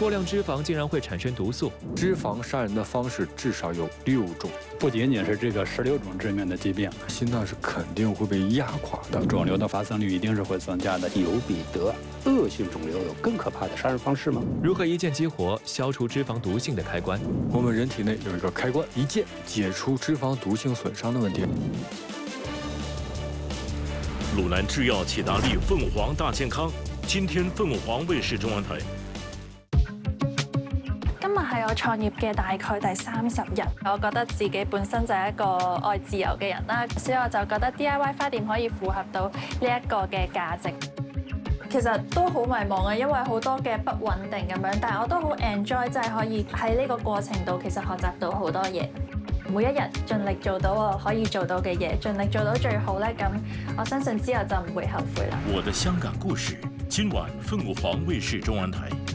过量脂肪竟然会产生毒素。 脂肪杀人的方式至少有6种， 不仅仅是这个16种致命的疾病， 心脏是肯定会被压垮的， 肿瘤的发生率一定是会增加的。 有比得恶性肿瘤有更可怕的杀人方式吗？ 如何一键激活消除脂肪毒性的开关？ 我们人体内有一个开关，一键解除脂肪毒性损伤的问题。 鲁南制药企达利凤凰大健康，今天鳳凰衛視中文台。 今日係我創業嘅大概第30日，我覺得自己本身就係一個愛自由嘅人啦，所以我就覺得 DIY 花店可以符合到呢一個嘅價值。其實都好迷茫嘅，因為好多嘅不穩定咁樣，但係我都好 enjoy，即係可以喺呢個過程度其實學習到好多嘢。每一日盡力做到我可以做到嘅嘢，盡力做到最好咧，咁我相信之後就唔會後悔啦。 我的香港故事，今晚鳳凰衛視中文台。